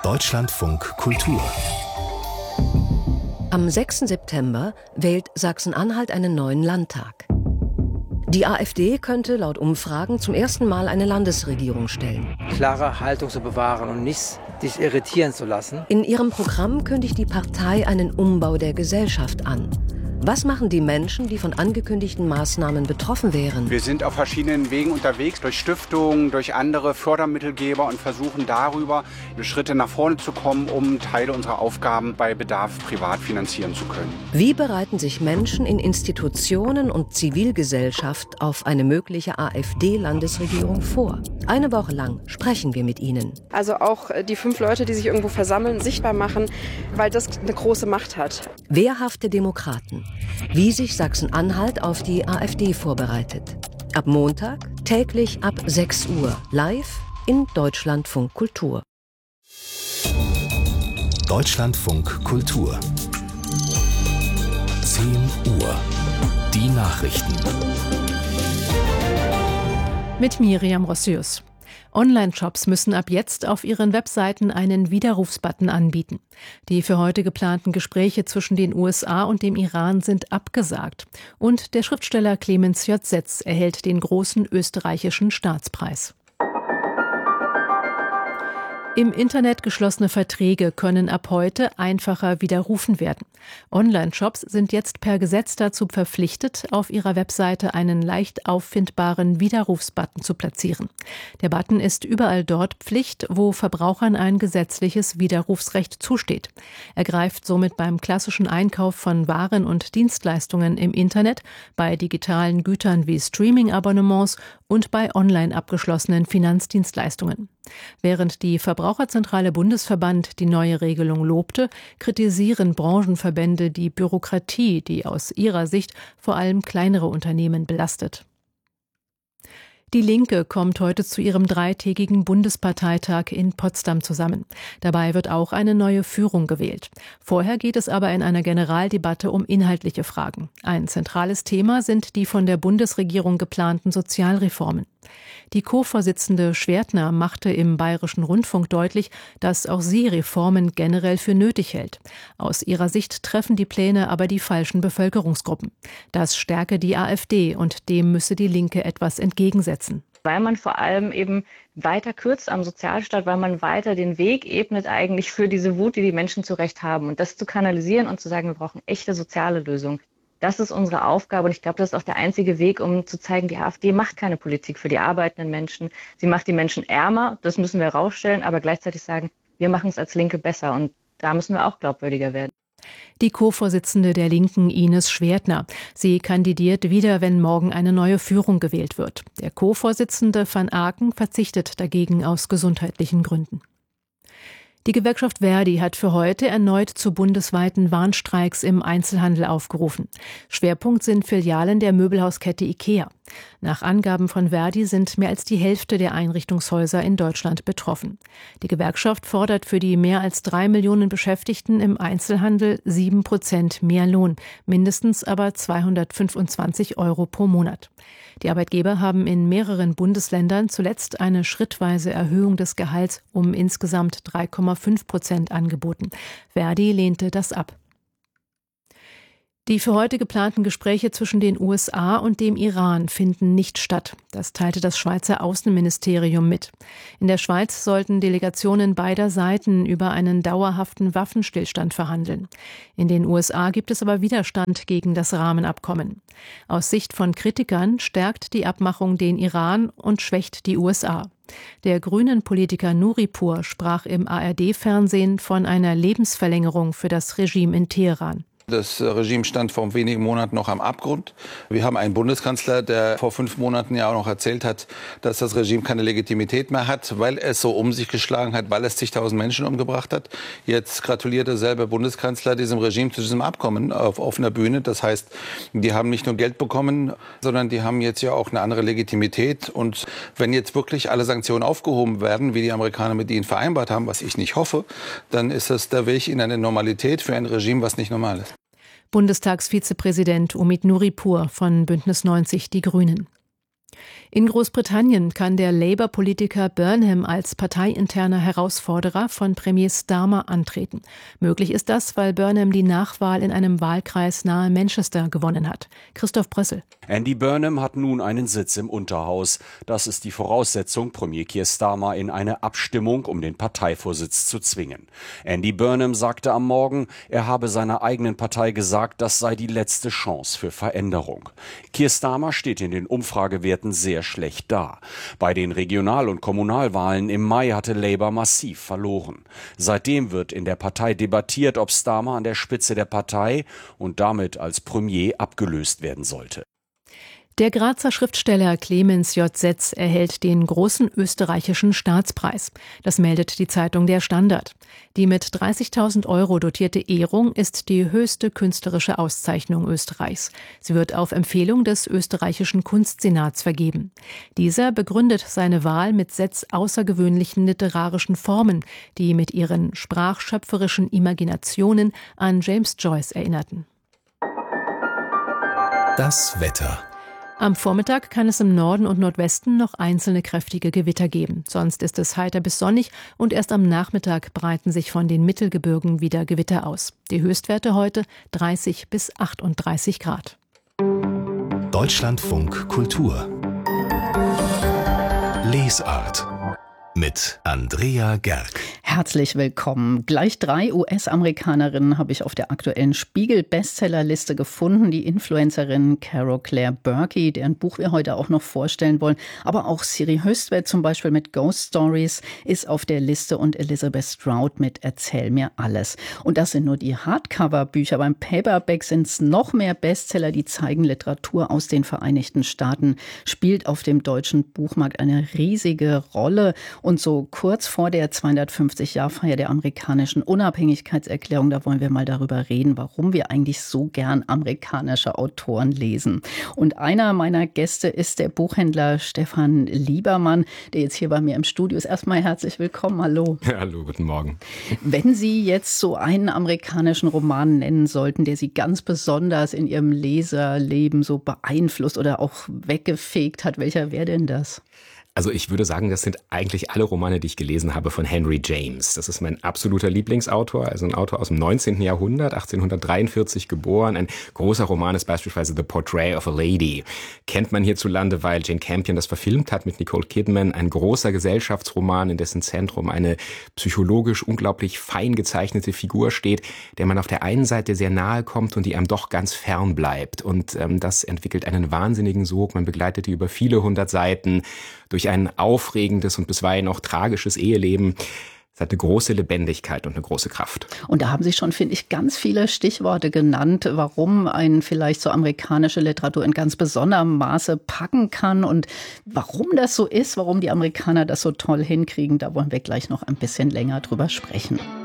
Deutschlandfunk Kultur. Am 6. September wählt Sachsen-Anhalt einen neuen Landtag. Die AfD könnte laut Umfragen zum ersten Mal eine Landesregierung stellen. Klare Haltung zu bewahren und nicht sich irritieren zu lassen. In ihrem Programm kündigt die Partei einen Umbau der Gesellschaft an. Was machen die Menschen, die von angekündigten Maßnahmen betroffen wären? Wir sind auf verschiedenen Wegen unterwegs, durch Stiftungen, durch andere Fördermittelgeber und versuchen darüber Schritte nach vorne zu kommen, um Teile unserer Aufgaben bei Bedarf privat finanzieren zu können. Wie bereiten sich Menschen in Institutionen und Zivilgesellschaft auf eine mögliche AfD-Landesregierung vor? Eine Woche lang sprechen wir mit ihnen. Also auch die 5 Leute, die sich irgendwo versammeln, sichtbar machen, weil das eine große Macht hat. Wehrhafte Demokraten. Wie sich Sachsen-Anhalt auf die AfD vorbereitet. Ab Montag, täglich ab 6 Uhr, live in Deutschlandfunk Kultur. Deutschlandfunk Kultur. 10 Uhr. Die Nachrichten. Mit Miriam Rossius. Online-Shops müssen ab jetzt auf ihren Webseiten einen Widerrufsbutton anbieten. Die für heute geplanten Gespräche zwischen den USA und dem Iran sind abgesagt. Und der Schriftsteller Clemens J. Setz erhält den großen österreichischen Staatspreis. Im Internet geschlossene Verträge können ab heute einfacher widerrufen werden. Online-Shops sind jetzt per Gesetz dazu verpflichtet, auf ihrer Webseite einen leicht auffindbaren Widerrufsbutton zu platzieren. Der Button ist überall dort Pflicht, wo Verbrauchern ein gesetzliches Widerrufsrecht zusteht. Er greift somit beim klassischen Einkauf von Waren und Dienstleistungen im Internet, bei digitalen Gütern wie Streaming-Abonnements und bei online abgeschlossenen Finanzdienstleistungen. Während die Verbraucherzentrale Bundesverband die neue Regelung lobte, kritisieren Branchenverbände die Bürokratie, die aus ihrer Sicht vor allem kleinere Unternehmen belastet. Die Linke kommt heute zu ihrem 3-tägigen Bundesparteitag in Potsdam zusammen. Dabei wird auch eine neue Führung gewählt. Vorher geht es aber in einer Generaldebatte um inhaltliche Fragen. Ein zentrales Thema sind die von der Bundesregierung geplanten Sozialreformen. Die Co-Vorsitzende Schwertner machte im Bayerischen Rundfunk deutlich, dass auch sie Reformen generell für nötig hält. Aus ihrer Sicht treffen die Pläne aber die falschen Bevölkerungsgruppen. Das stärke die AfD und dem müsse die Linke etwas entgegensetzen. Weil man vor allem eben weiter kürzt am Sozialstaat, weil man weiter den Weg ebnet eigentlich für diese Wut, die die Menschen zu Recht haben. Und das zu kanalisieren und zu sagen, wir brauchen echte soziale Lösungen. Das ist unsere Aufgabe und ich glaube, das ist auch der einzige Weg, um zu zeigen, die AfD macht keine Politik für die arbeitenden Menschen. Sie macht die Menschen ärmer, das müssen wir herausstellen, aber gleichzeitig sagen, wir machen es als Linke besser und da müssen wir auch glaubwürdiger werden. Die Co-Vorsitzende der Linken, Ines Schwertner. Sie kandidiert wieder, wenn morgen eine neue Führung gewählt wird. Der Co-Vorsitzende van Aken verzichtet dagegen aus gesundheitlichen Gründen. Die Gewerkschaft ver.di hat für heute erneut zu bundesweiten Warnstreiks im Einzelhandel aufgerufen. Schwerpunkt sind Filialen der Möbelhauskette IKEA. Nach Angaben von ver.di sind mehr als die Hälfte der Einrichtungshäuser in Deutschland betroffen. Die Gewerkschaft fordert für die mehr als 3 Millionen Beschäftigten im Einzelhandel 7% mehr Lohn, mindestens aber 225 € pro Monat. Die Arbeitgeber haben in mehreren Bundesländern zuletzt eine schrittweise Erhöhung des Gehalts um insgesamt 3,5% angeboten. ver.di lehnte das ab. Die für heute geplanten Gespräche zwischen den USA und dem Iran finden nicht statt. Das teilte das Schweizer Außenministerium mit. In der Schweiz sollten Delegationen beider Seiten über einen dauerhaften Waffenstillstand verhandeln. In den USA gibt es aber Widerstand gegen das Rahmenabkommen. Aus Sicht von Kritikern stärkt die Abmachung den Iran und schwächt die USA. Der Grünen-Politiker Nuripur sprach im ARD-Fernsehen von einer Lebensverlängerung für das Regime in Teheran. Das Regime stand vor wenigen Monaten noch am Abgrund. Wir haben einen Bundeskanzler, der vor 5 Monaten ja auch noch erzählt hat, dass das Regime keine Legitimität mehr hat, weil es so um sich geschlagen hat, weil es zigtausend Menschen umgebracht hat. Jetzt gratuliert derselbe Bundeskanzler diesem Regime zu diesem Abkommen auf offener Bühne. Das heißt, die haben nicht nur Geld bekommen, sondern die haben jetzt ja auch eine andere Legitimität. Und wenn jetzt wirklich alle Sanktionen aufgehoben werden, wie die Amerikaner mit ihnen vereinbart haben, was ich nicht hoffe, dann ist das der Weg in eine Normalität für ein Regime, was nicht normal ist. Bundestagsvizepräsident Omid Nuripur von Bündnis 90 Die Grünen. In Großbritannien kann der Labour-Politiker Burnham als parteiinterner Herausforderer von Premier Starmer antreten. Möglich ist das, weil Burnham die Nachwahl in einem Wahlkreis nahe Manchester gewonnen hat. Christoph Brössel. Andy Burnham hat nun einen Sitz im Unterhaus. Das ist die Voraussetzung, Premier Keir Starmer in eine Abstimmung um den Parteivorsitz zu zwingen. Andy Burnham sagte am Morgen, er habe seiner eigenen Partei gesagt, das sei die letzte Chance für Veränderung. Keir Starmer steht in den Umfragewerten sehr schlecht da. Bei den Regional- und Kommunalwahlen im Mai hatte Labour massiv verloren. Seitdem wird in der Partei debattiert, ob Starmer an der Spitze der Partei und damit als Premier abgelöst werden sollte. Der Grazer Schriftsteller Clemens J. Setz erhält den großen österreichischen Staatspreis. Das meldet die Zeitung Der Standard. Die mit 30.000 € dotierte Ehrung ist die höchste künstlerische Auszeichnung Österreichs. Sie wird auf Empfehlung des österreichischen Kunstsenats vergeben. Dieser begründet seine Wahl mit Setz' außergewöhnlichen literarischen Formen, die mit ihren sprachschöpferischen Imaginationen an James Joyce erinnerten. Das Wetter. Am Vormittag kann es im Norden und Nordwesten noch einzelne kräftige Gewitter geben. Sonst ist es heiter bis sonnig und erst am Nachmittag breiten sich von den Mittelgebirgen wieder Gewitter aus. Die Höchstwerte heute 30 bis 38 Grad. Deutschlandfunk Kultur. Lesart. Mit Andrea Gerg. Herzlich willkommen. Gleich 3 US-Amerikanerinnen habe ich auf der aktuellen Spiegel-Bestsellerliste gefunden. Die Influencerin Carol Claire Berkey, deren Buch wir heute auch noch vorstellen wollen. Aber auch Siri Hüstvedt zum Beispiel mit Ghost Stories ist auf der Liste und Elizabeth Strout mit Erzähl mir alles. Und das sind nur die Hardcover-Bücher. Beim Paperback sind es noch mehr Bestseller, die zeigen, Literatur aus den Vereinigten Staaten spielt auf dem deutschen Buchmarkt eine riesige Rolle. Und so kurz vor der 250-Jahr-Feier der amerikanischen Unabhängigkeitserklärung, da wollen wir mal darüber reden, warum wir eigentlich so gern amerikanische Autoren lesen. Und einer meiner Gäste ist der Buchhändler Stefan Liebermann, der jetzt hier bei mir im Studio ist. Erstmal herzlich willkommen, hallo. Ja, hallo, guten Morgen. Wenn Sie jetzt so einen amerikanischen Roman nennen sollten, der Sie ganz besonders in Ihrem Leserleben so beeinflusst oder auch weggefegt hat, welcher wäre denn das? Also ich würde sagen, das sind eigentlich alle Romane, die ich gelesen habe von Henry James. Das ist mein absoluter Lieblingsautor, also ein Autor aus dem 19. Jahrhundert, 1843 geboren. Ein großer Roman ist beispielsweise The Portrait of a Lady. Kennt man hierzulande, weil Jane Campion das verfilmt hat mit Nicole Kidman. Ein großer Gesellschaftsroman, in dessen Zentrum eine psychologisch unglaublich fein gezeichnete Figur steht, der man auf der einen Seite sehr nahe kommt und die einem doch ganz fern bleibt. Und das entwickelt einen wahnsinnigen Sog. Man begleitet die über viele 100 Seiten durch ein aufregendes und bisweilen auch tragisches Eheleben. Es hat eine große Lebendigkeit und eine große Kraft. Und da haben Sie schon, finde ich, ganz viele Stichworte genannt, warum einen vielleicht so amerikanische Literatur in ganz besonderem Maße packen kann und warum das so ist, warum die Amerikaner das so toll hinkriegen. Da wollen wir gleich noch ein bisschen länger drüber sprechen.